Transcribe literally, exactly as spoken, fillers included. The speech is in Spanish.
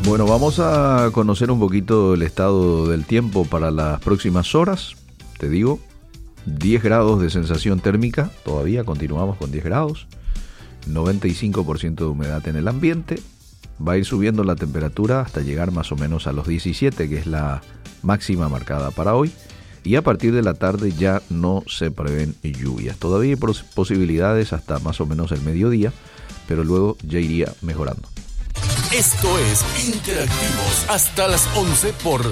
Bueno, vamos a conocer un poquito el estado del tiempo para las próximas horas. Te digo, diez grados de sensación térmica, todavía continuamos con diez grados, noventa y cinco por ciento de humedad en el ambiente. Va a ir subiendo la temperatura hasta llegar más o menos a los diecisiete, que es la máxima marcada para hoy. Y a partir de la tarde ya no se prevén lluvias. Todavía hay posibilidades hasta más o menos el mediodía, pero luego ya iría mejorando. Esto es Interactivos hasta las once por